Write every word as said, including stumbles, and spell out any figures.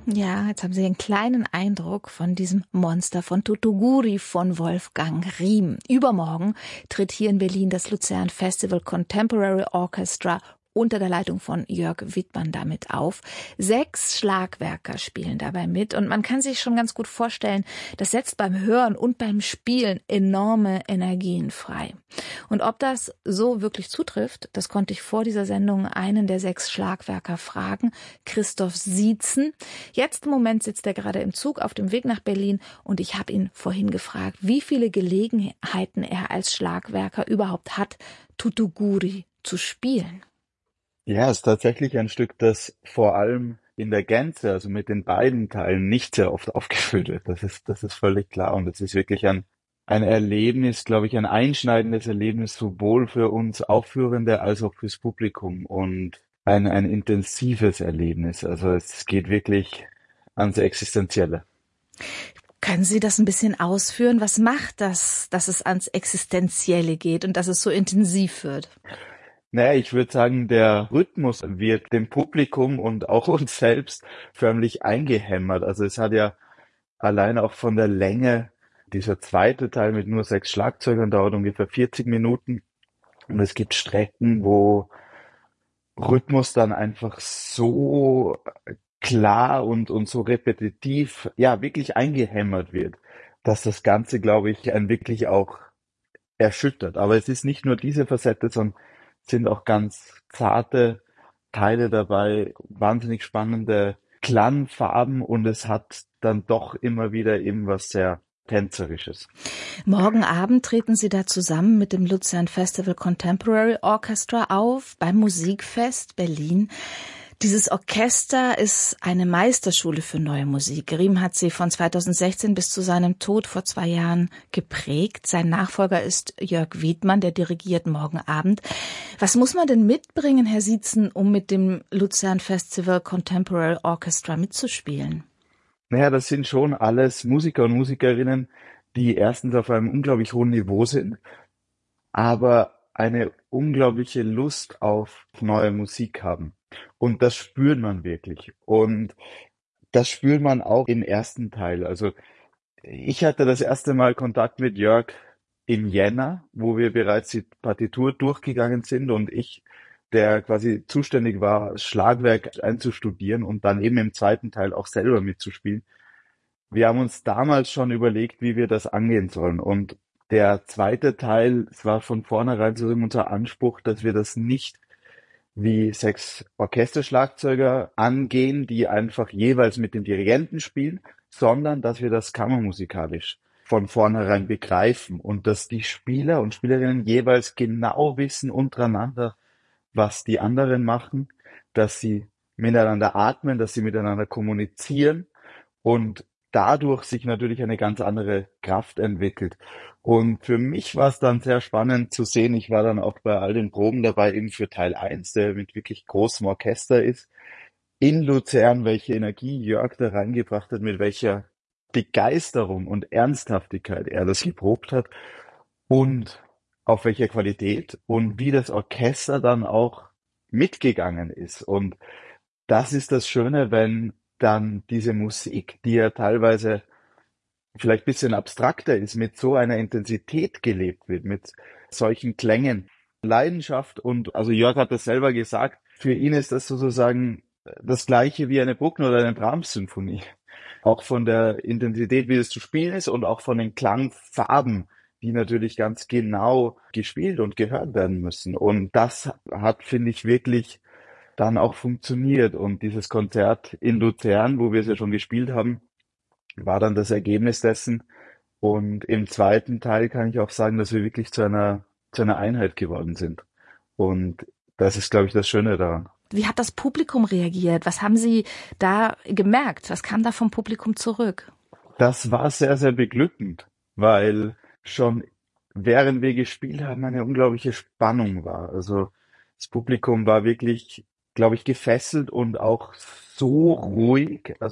Ja, jetzt haben Sie einen kleinen Eindruck von diesem Monster von Tutuguri von Wolfgang Riem. Übermorgen tritt hier in Berlin das Luzern Festival Contemporary Orchestra unter der Leitung von Jörg Widmann damit auf. Sechs Schlagwerker spielen dabei mit und man kann sich schon ganz gut vorstellen, das setzt beim Hören und beim Spielen enorme Energien frei. Und ob das so wirklich zutrifft, das konnte ich vor dieser Sendung einen der sechs Schlagwerker fragen, Christoph Sietzen. Jetzt im Moment sitzt er gerade im Zug auf dem Weg nach Berlin und ich habe ihn vorhin gefragt, wie viele Gelegenheiten er als Schlagwerker überhaupt hat, Tutuguri zu spielen. Ja, es ist tatsächlich ein Stück, das vor allem in der Gänze, also mit den beiden Teilen, nicht sehr oft aufgeführt wird. Das ist, das ist völlig klar. Und es ist wirklich ein, ein Erlebnis, glaube ich, ein einschneidendes Erlebnis, sowohl für uns Aufführende als auch fürs Publikum und ein, ein intensives Erlebnis. Also es geht wirklich ans Existenzielle. Können Sie das ein bisschen ausführen? Was macht das, dass es ans Existenzielle geht und dass es so intensiv wird? Naja, ich würde sagen, der Rhythmus wird dem Publikum und auch uns selbst förmlich eingehämmert. Also es hat ja allein auch von der Länge, dieser zweite Teil mit nur sechs Schlagzeugern dauert ungefähr vierzig Minuten. Und es gibt Strecken, wo Rhythmus dann einfach so klar und, und so repetitiv, ja, wirklich eingehämmert wird, dass das Ganze, glaube ich, einen wirklich auch erschüttert. Aber es ist nicht nur diese Facette, sondern sind auch ganz zarte Teile dabei, wahnsinnig spannende Klangfarben und es hat dann doch immer wieder eben was sehr Tänzerisches. Morgen Abend treten Sie da zusammen mit dem Luzern Festival Contemporary Orchestra auf beim Musikfest Berlin. Dieses Orchester ist eine Meisterschule für neue Musik. Riem hat sie von zweitausendsechzehn bis zu seinem Tod vor zwei Jahren geprägt. Sein Nachfolger ist Jörg Widmann, der dirigiert morgen Abend. Was muss man denn mitbringen, Herr Sietzen, um mit dem Luzern Festival Contemporary Orchestra mitzuspielen? Naja, das sind schon alles Musiker und Musikerinnen, die erstens auf einem unglaublich hohen Niveau sind, aber eine unglaubliche Lust auf neue Musik haben. Und das spürt man wirklich. Und das spürt man auch im ersten Teil. Also ich hatte das erste Mal Kontakt mit Jörg im Jänner, wo wir bereits die Partitur durchgegangen sind und ich, der quasi zuständig war, das Schlagwerk einzustudieren und dann eben im zweiten Teil auch selber mitzuspielen. Wir haben uns damals schon überlegt, wie wir das angehen sollen. Und der zweite Teil, es war von vornherein so unser Anspruch, dass wir das nicht wie sechs Orchesterschlagzeuger angehen, die einfach jeweils mit dem Dirigenten spielen, sondern dass wir das kammermusikalisch von vornherein begreifen und dass die Spieler und Spielerinnen jeweils genau wissen untereinander, was die anderen machen, dass sie miteinander atmen, dass sie miteinander kommunizieren und dadurch sich natürlich eine ganz andere Kraft entwickelt. Und für mich war es dann sehr spannend zu sehen, ich war dann auch bei all den Proben dabei, eben für Teil eins, der mit wirklich großem Orchester ist, in Luzern, welche Energie Jörg da reingebracht hat, mit welcher Begeisterung und Ernsthaftigkeit er das geprobt hat und auf welcher Qualität und wie das Orchester dann auch mitgegangen ist. Und das ist das Schöne, wenn dann diese Musik, die ja teilweise vielleicht ein bisschen abstrakter ist, mit so einer Intensität gelebt wird, mit solchen Klängen, Leidenschaft und, also Jörg hat das selber gesagt, für ihn ist das sozusagen das Gleiche wie eine Bruckner oder eine Brahms-Symphonie. Auch von der Intensität, wie es zu spielen ist und auch von den Klangfarben, die natürlich ganz genau gespielt und gehört werden müssen. Und das hat, finde ich, wirklich dann auch funktioniert. Und dieses Konzert in Luzern, wo wir es ja schon gespielt haben, war dann das Ergebnis dessen. Und im zweiten Teil kann ich auch sagen, dass wir wirklich zu einer, zu einer Einheit geworden sind. Und das ist, glaube ich, das Schöne daran. Wie hat das Publikum reagiert? Was haben Sie da gemerkt? Was kam da vom Publikum zurück? Das war sehr, sehr beglückend, weil schon während wir gespielt haben, eine unglaubliche Spannung war. Also das Publikum war wirklich, glaube ich, gefesselt und auch so ruhig. Also